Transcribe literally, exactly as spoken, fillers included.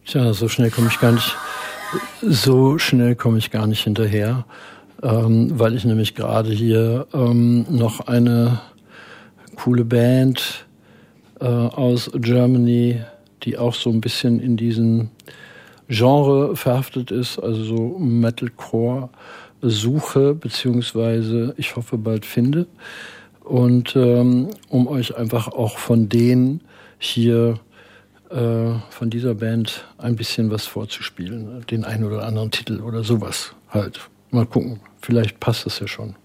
Tja, so schnell komme ich gar nicht, so schnell komme ich gar nicht hinterher, ähm, weil ich nämlich gerade hier ähm, noch eine coole Band äh, aus Germany, die auch so ein bisschen in diesen Genre verhaftet ist, also so Metalcore suche, beziehungsweise ich hoffe bald finde. Und ähm, um euch einfach auch von denen hier, äh, von dieser Band ein bisschen was vorzuspielen. Den einen oder anderen Titel oder sowas halt. Mal gucken, vielleicht passt das ja schon.